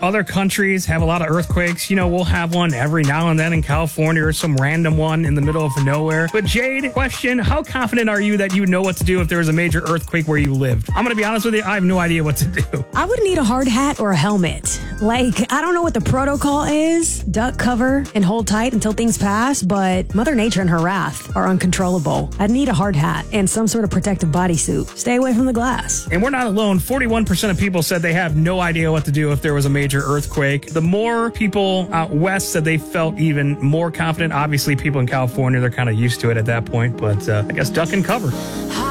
other countries have a lot of earthquakes. You know, we'll have one every now and then in California or some random one in the middle of nowhere. But Jade, question, how confident are you that you would know what to do if there was a major earthquake where you lived? I'm going to be honest with you, I have no idea what to do. I would need a hard hat or a helmet. Like, I don't know what the protocol is. Duck, cover, and hold tight until things pass, but Mother Nature and her wrath are uncontrollable. I'd need a hard hat and some sort of protective bodysuit. Stay away from the glass. And we're not alone. 41% of people said they have no idea what to do if there was a major earthquake. The more people out west said they felt even more confident. Obviously, people in California, they're kind of used to it at that point, but I guess duck and cover.